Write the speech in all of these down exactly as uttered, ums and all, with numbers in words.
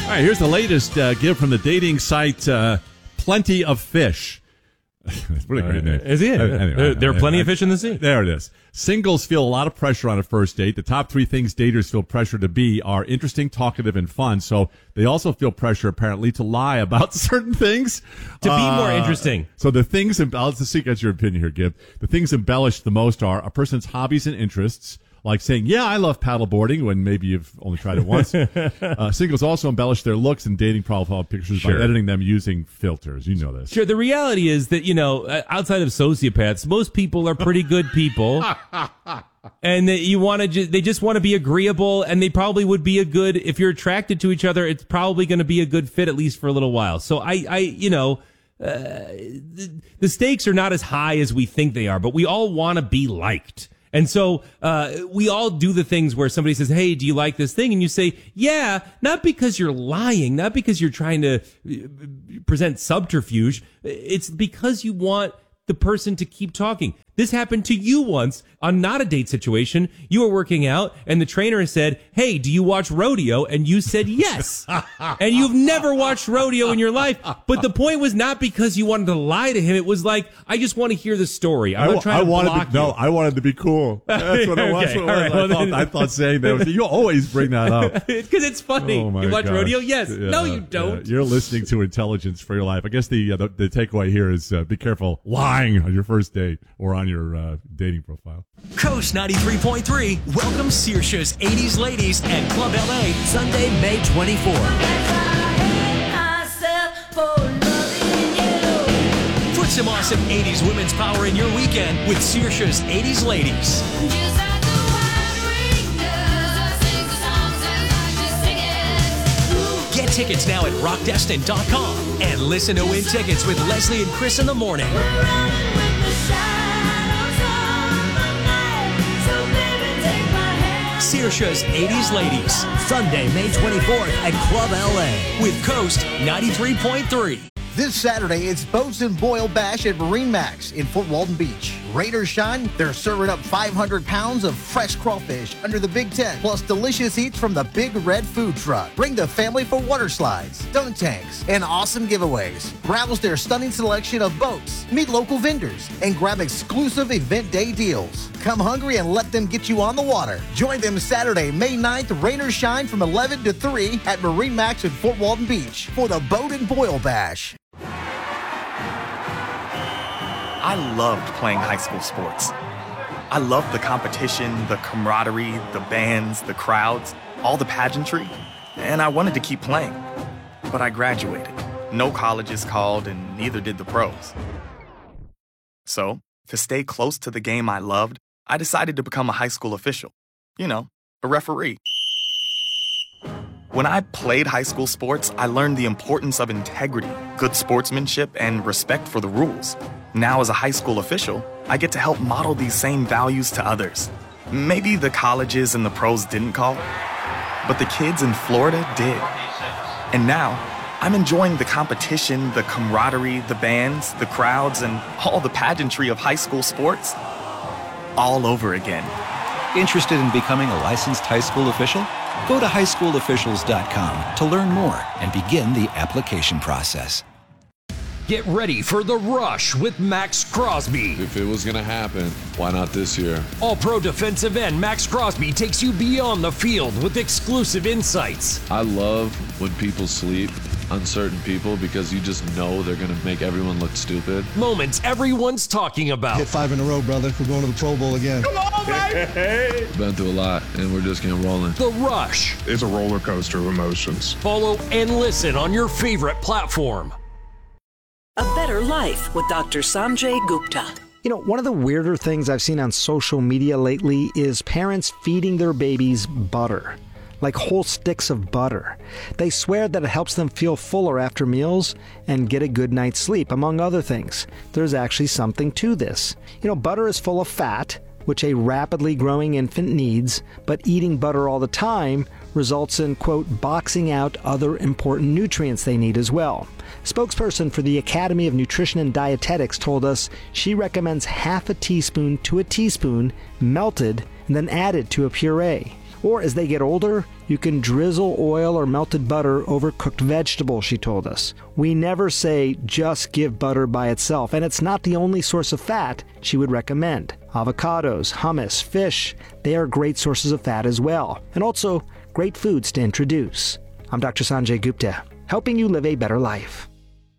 All right, here's the latest uh, give from the dating site uh, Plenty of Fish. What a great name. Is it? Uh, anyway, there there are plenty I, of fish in the sea. There it is. Singles feel a lot of pressure on a first date. The top three things daters feel pressure to be are interesting, talkative, and fun. So they also feel pressure, apparently, to lie about certain things. To be uh, more interesting. So the things, I'll just seek out your opinion here, Gib. The things embellished the most are a person's hobbies and interests, like saying, yeah, I love paddleboarding when maybe you've only tried it once. uh, singles also embellish their looks and dating profile pictures Sure. by editing them using filters. You know this. Sure, the reality is that, you know, uh, outside of sociopaths, most people are pretty good people. And that you want to just, they just want to be agreeable, and they probably would be a good, if you're attracted to each other, it's probably going to be a good fit, at least for a little while. So I, I, you know, uh, the, the stakes are not as high as we think they are, but we all want to be liked. And so uh we all do the things where somebody says, hey, do you like this thing? And you say, yeah, not because you're lying, not because you're trying to present subterfuge. It's because you want the person to keep talking. This happened to you once on not a date situation. You were working out and the trainer said, hey, do you watch rodeo? And you said yes. And you've never watched rodeo in your life. But the point was not because you wanted to lie to him. It was like, I just want to hear the story. I'm I, not trying I to wanted block to, no, you. I wanted to be cool. That's what it was. Okay, That's what it was. all right, I, well, thought, then- I thought saying that was, you always bring that up. Because it's funny. Oh my you watch gosh. rodeo? Yes. Yeah, no, you don't. yeah. You're listening to Intelligence for Your Life. I guess the uh, the, the takeaway here is uh, be careful lying on your first date or on your uh, dating profile. Coast ninety-three point three welcomes Saoirse's eighties Ladies at Club L A Sunday, May twenty-fourth. Put some awesome eighties women's power in your weekend with Saoirse's eighties Ladies. Get tickets now at rock destin dot com and listen to win tickets with Leslie and Chris in the morning. Saoirse's eighties Ladies, Sunday, May twenty-fourth at Club L A with Coast ninety-three point three. This Saturday, it's Boats and Boil Bash at Marine Max in Fort Walton Beach. Raiders shine. They're serving up five hundred pounds of fresh crawfish under the Big Tent, plus delicious eats from the Big Red Food Truck. Bring the family for water slides, dunk tanks, and awesome giveaways. Browse their stunning selection of boats, meet local vendors, and grab exclusive event day deals. Come hungry and let them get you on the water. Join them Saturday, May ninth, Raiders shine from eleven to three at Marine Max in Fort Walton Beach for the Boat and Boil Bash. I loved playing high school sports. I loved the competition, the camaraderie, the bands, the crowds, all the pageantry, and I wanted to keep playing. But I graduated. No colleges called, and neither did the pros. So, to stay close to the game I loved, I decided to become a high school official. You know, a referee. When I played high school sports, I learned the importance of integrity, good sportsmanship, and respect for the rules. Now, as a high school official, I get to help model these same values to others. Maybe the colleges and the pros didn't call, but the kids in Florida did. And now, I'm enjoying the competition, the camaraderie, the bands, the crowds, and all the pageantry of high school sports all over again. Interested in becoming a licensed high school official? Go to high school officials dot com to learn more and begin the application process. Get ready for The Rush with Max Crosby. If it was going to happen, why not this year? All-Pro defensive end Max Crosby takes you beyond the field with exclusive insights. I love when people sleep on certain people because you just know they're going to make everyone look stupid. Moments everyone's talking about. Hit five in a row, brother. We're going to the Pro Bowl again. Come on, baby! Been through a lot, and we're just getting rolling. The Rush. It's a roller coaster of emotions. Follow and listen on your favorite platform. A Better Life with Doctor Sanjay Gupta. You know, one of the weirder things I've seen on social media lately is parents feeding their babies butter, like whole sticks of butter. They swear that it helps them feel fuller after meals and get a good night's sleep, among other things. There's actually something to this. You know, butter is full of fat, which a rapidly growing infant needs, but eating butter all the time results in, quote, boxing out other important nutrients they need as well. Spokesperson for the Academy of Nutrition and Dietetics told us she recommends half a teaspoon to a teaspoon melted and then added to a puree. Or as they get older, You can drizzle oil or melted butter over cooked vegetables, she told us. We never say just give butter by itself, and it's not the only source of fat she would recommend. Avocados, hummus, fish, they are great sources of fat as well, and also great foods to introduce. I'm Doctor Sanjay Gupta, helping you live a better life.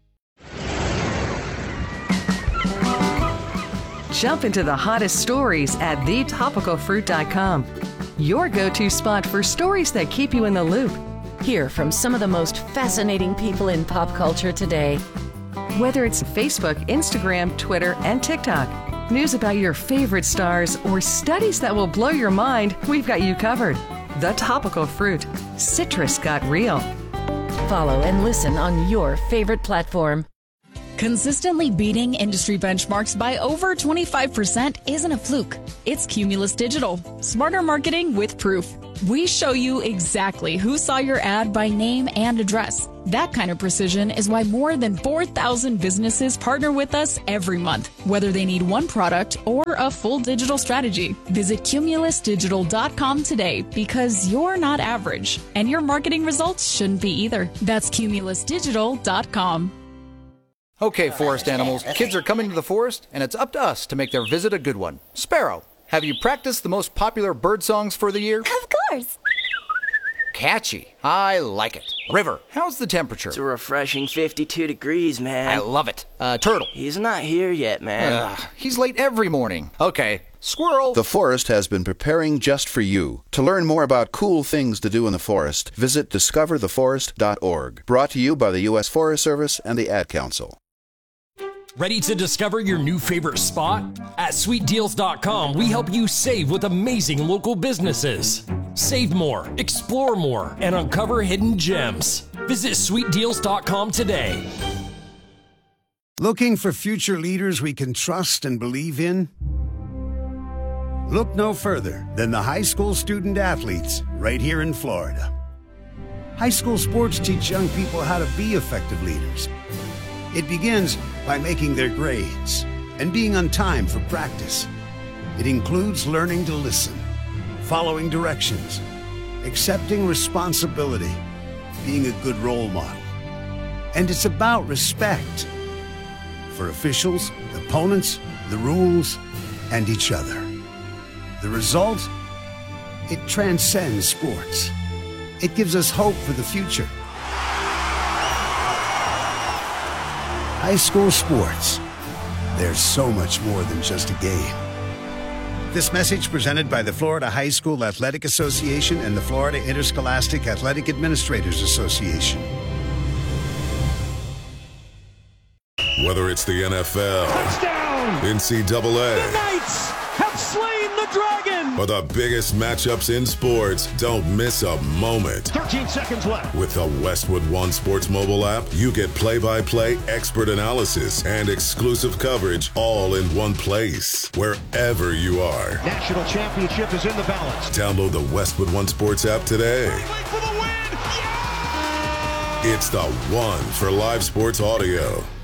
Jump into the hottest stories at the topical fruit dot com. Your go-to spot for stories that keep you in the loop. Hear from some of the most fascinating people in pop culture today. Whether it's Facebook, Instagram, Twitter, and TikTok, news about your favorite stars, or studies that will blow your mind, we've got you covered. The Topical Fruit. Citrus got real. Follow and listen on your favorite platform. Consistently beating industry benchmarks by over twenty-five percent isn't a fluke. It's Cumulus Digital. Smarter marketing with proof. We show you exactly who saw your ad by name and address. That kind of precision is why more than four thousand businesses partner with us every month, whether they need one product or a full digital strategy. Visit cumulus digital dot com today, because you're not average, and your marketing results shouldn't be either. That's cumulus digital dot com. Okay, forest animals, kids are coming to the forest, and it's up to us to make their visit a good one. Sparrow, have you practiced the most popular bird songs for the year? Of course. Catchy. I like it. River, how's the temperature? It's a refreshing fifty-two degrees, man. I love it. Uh, Turtle. He's not here yet, man. Uh, he's late every morning. Okay. Squirrel. The forest has been preparing just for you. To learn more about cool things to do in the forest, visit discover the forest dot org. Brought to you by the U S Forest Service and the Ad Council. Ready to discover your new favorite spot? At sweet deals dot com, we help you save with amazing local businesses. Save more, explore more, and uncover hidden gems. Visit sweet deals dot com today. Looking for future leaders we can trust and believe in? Look no further than the high school student athletes right here in Florida. High school sports teach young people how to be effective leaders. It begins by making their grades and being on time for practice. It includes learning to listen, following directions, accepting responsibility, being a good role model. And it's about respect for officials, opponents, the rules, and each other. The result? It transcends sports. It gives us hope for the future. High school sports. There's so much more than just a game. This message presented by the Florida High School Athletic Association and the Florida Interscholastic Athletic Administrators Association. Whether it's the N F L, touchdown, N C double A, the Knights have slain the dragon, or the biggest matchups in sports, don't miss a moment. thirteen seconds left. With the Westwood One Sports mobile app, you get play-by-play expert analysis and exclusive coverage all in one place, wherever you are. National championship is in the balance. Download the Westwood One Sports app today. For the win. Yeah! It's the one for live sports audio.